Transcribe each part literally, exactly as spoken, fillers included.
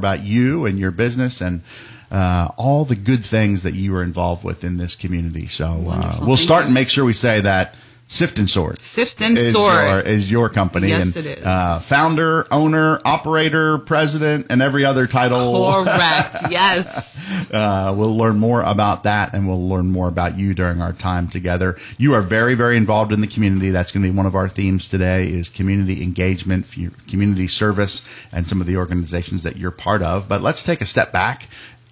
about you and your business and uh, all the good things that you are involved with in this community. So uh, we'll Thank start you. and make sure we say that Sift and Sort. Sift and is Sort. Your, is your company. Yes, and, it is. Uh, founder, owner, operator, president, and every other title. Correct. Yes. Uh, we'll learn more about that, and we'll learn more about you during our time together. You are very, very involved in the community. That's going to be one of our themes today is community engagement, community service, and some of the organizations that you're part of. But let's take a step back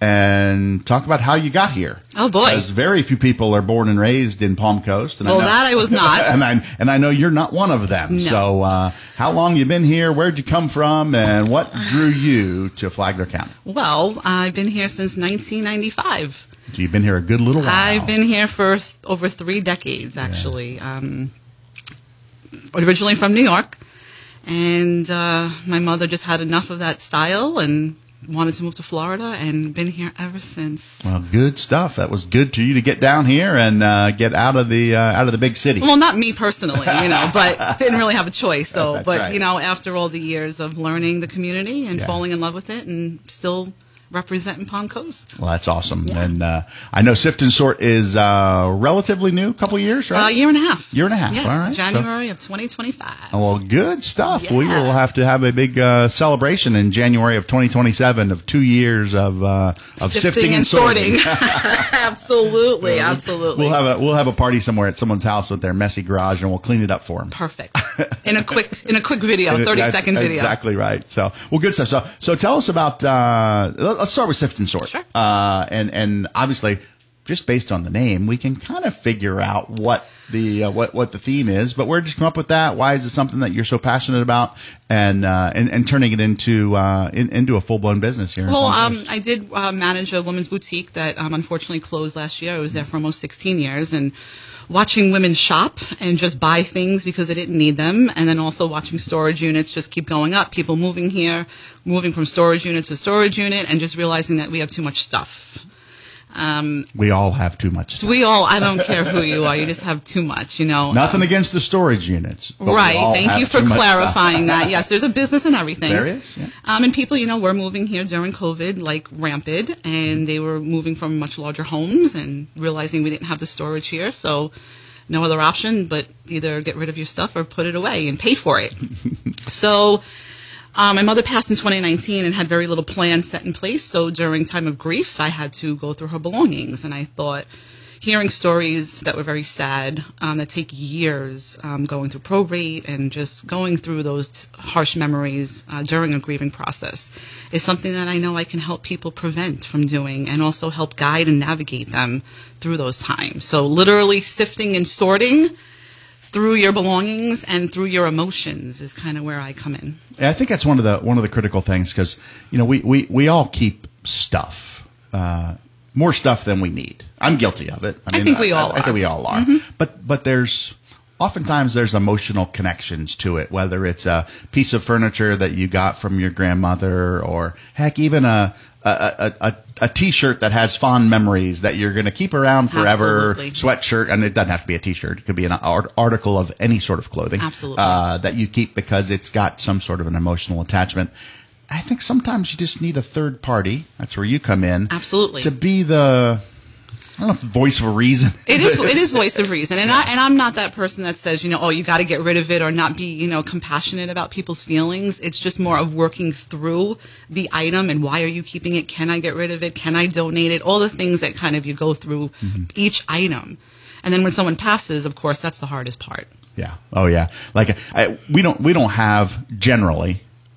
and talk about how you got here. Oh, boy. Because very few people are born and raised in Palm Coast. And Well, I know, that I was not. and, I, and I know you're not one of them. No. So uh, how long you been here? Where'd you come from? And what drew you to Flagler County? Well, I've been here since nineteen ninety-five. So you've been here a good little while. I've been here for th- over three decades, actually. Yeah. Um, originally from New York. And uh, my mother just had enough of that style and wanted to move to Florida, and been here ever since. Well, good stuff. That was good to you to get down here and uh, get out of the uh, out of the big city. Well, not me personally, you know, but didn't really have a choice. So, That's but right. you know, after all the years of learning the community and Yeah. falling in love with it, and still representing Palm Coast. Well, that's awesome. Yeah. And uh, I know Sift and Sort is uh, relatively new, a couple of years, A right? uh, year and a half. Year and a half. Yes, All right. January of twenty twenty-five. So, well, good stuff. We Yeah. will have to have a big uh, celebration in January of twenty twenty-seven of two years of uh, of sifting, Sifting and sorting. absolutely, Yeah, absolutely. We'll have a we'll have a party somewhere at someone's house with their messy garage, and we'll clean it up for them. Perfect. In a quick in a quick video, And it- thirty that's second video. Exactly right. So, well, good stuff. So, so tell us about. Uh, let- let's start with Sift and Sort. Sure. Uh, and and obviously, just based on the name, we can kind of figure out what the uh, what what the theme is. But where did you come up with that? Why is it something that you're so passionate about, and uh, and, and turning it into uh, in, into a full blown business here? in Well, Palm um, Coast? I did uh, manage a women's boutique that um, unfortunately closed last year. I was there for almost sixteen years, and watching women shop and just buy things because they didn't need them, and then also watching storage units just keep going up. People moving here, moving from storage unit to storage unit, and just realizing that we have too much stuff. Um, we all have too much stuff. we all, I don't care who you are, you just have too much, you know. Nothing against the storage units. but we Right. all Thank have you for too much clarifying stuff. that. Yes, there's a business in everything. There is. Yeah. Um, and people, you know, were moving here during COVID like rampant, and they were moving from much larger homes and realizing we didn't have the storage here. So no other option but either get rid of your stuff or put it away and pay for it. So um, my mother passed in twenty nineteen and had very little plan set in place. So during time of grief, I had to go through her belongings. And I thought, hearing stories that were very sad, um, that take years, um, going through probate and just going through those t- harsh memories uh, during a grieving process, is something that I know I can help people prevent from doing, and also help guide and navigate them through those times. So literally sifting and sorting through your belongings and through your emotions is kind of where I come in. Yeah, I think that's one of the one of the critical things, because you know we, we, we all keep stuff, uh, more stuff than we need. I'm guilty of it. I think we all I, I think are. we all are. Mm-hmm. But but there's oftentimes there's emotional connections to it, whether it's a piece of furniture that you got from your grandmother, or heck, even a a, a, a, a T-shirt that has fond memories that you're going to keep around forever. Absolutely. Sweatshirt, and it doesn't have to be a T-shirt. It could be an art- article of any sort of clothing. Absolutely. Uh, that you keep because it's got some sort of an emotional attachment. I think sometimes you just need a third party. That's where you come in. Absolutely. To be the, I don't know, if the voice of reason. It is. It is voice of reason, and I and I'm not that person that says, you know, oh, you got to get rid of it, or not be, you know, compassionate about people's feelings. It's just more of working through the item and why are you keeping it? Can I get rid of it? Can I donate it? All the things that kind of you go through mm-hmm. each item, and then when someone passes, of course, that's the hardest part. Yeah. Oh yeah. Like I, we don't we don't have generally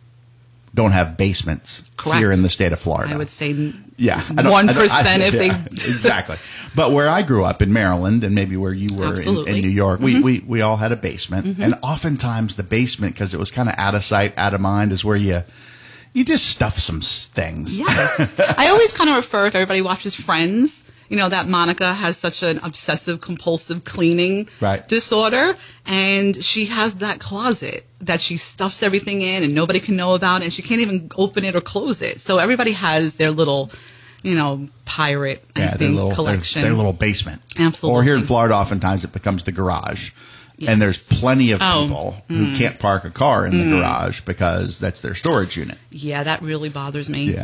don't have basements Correct. here in the state of Florida. I would say yeah, I don't- one I don't- I- percent if yeah, they exactly. But where I grew up in Maryland, and maybe where you were in, Absolutely. in New York, Mm-hmm. we, we we all had a basement, Mm-hmm. and oftentimes the basement, because it was kind of out of sight, out of mind, is where you you just stuff some s- things. Yes. I always kind of refer, if everybody watches Friends, you know, that Monica has such an obsessive compulsive cleaning Right. disorder, and she has that closet that she stuffs everything in and nobody can know about, and she can't even open it or close it. So everybody has their little, you know, pirate, I Yeah, their think, little collection. Their, their little basement. Absolutely. Or here in Florida, oftentimes it becomes the garage. Yes. And there's plenty of Oh. people who can't park a car in the garage because that's their storage unit. Yeah, that really bothers me. Yeah.